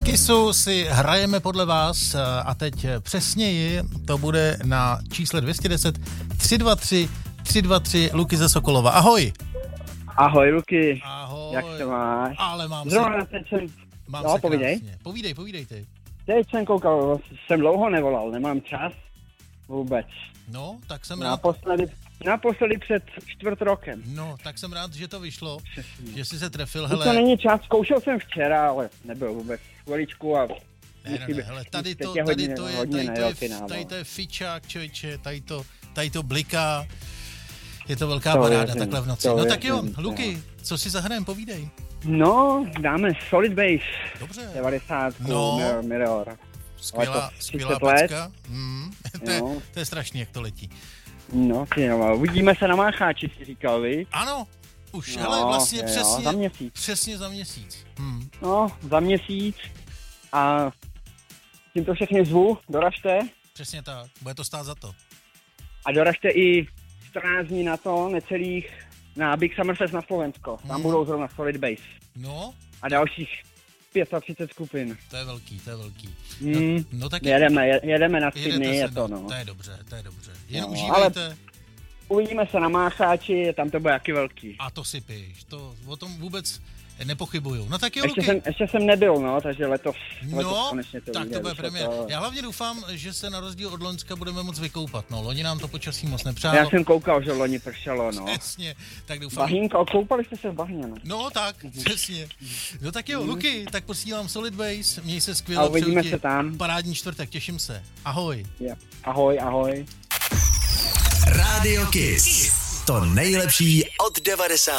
Kissu si hrajeme podle vás a teď přesněji to bude na čísle 210 323 323 Luky ze Sokolova. Ahoj. Ahoj Luky. Ahoj. Jak se máš? Ale mám Zrovna se. teď jsem... Mám no, se povídej. Krásně. Povídej ty. Teď jsem koukal, jsem dlouho nevolal, nemám čas vůbec. No, tak jsem rád. Naposledy před 4 rokem. No, tak jsem rád, že to vyšlo, Přesně. že jsi se trefil, To hele. není čas, zkoušel jsem včera, ale nebyl vůbec chviličku a... Ne, hele, tady to je fičák, člověče, tady to bliká. Je to velká paráda takhle v noci. No tak jo, Luky, co si zahrajem, povídej. No, dáme Solid Base. Dobře. 90, no. Mirror. Skvělá pecka. To je strašný, jak to letí. No, uvidíme se na Mácháči, si říkal, vy? Ano, už, hele, vlastně přesně. Za měsíc. Přesně za měsíc. No, za měsíc a tímto všechny zvu, doražte. Přesně tak, bude to stát za to. A doražte i 14 dní na to, necelých, na Big Summerfest na Slovensko. Tam budou zrovna Solid Base. No. A dalších 35 skupin. To je velký. No tak jedeme na 3 dny, je to, no. To je dobře. Jen užívejte. Ale uvidíme se na Mácháči, tam to bude jaký velký. A to si píš, o tom vůbec nepochybuju. No tak jo, Luky. Ještě jsem nebyl, no, takže letos konečně to tak vyjde, to bude premiéra. Já hlavně doufám, že se na rozdíl od loňska budeme moc vykoupat, no. Loni nám to počasí moc nepřálo. Já jsem koukal, že loni pršelo, no. Přesně, tak doufám. Bahínko, koupali jste se v bahně, no. No tak, přesně. No tak jo, Luky, tak posílám Solid Base, měj se skvěle. A uvidíme se tam. Parádní čtvrtek, těším se. Ahoj. Yeah. Ahoj. Radio Kiss. To nejlepší od 90.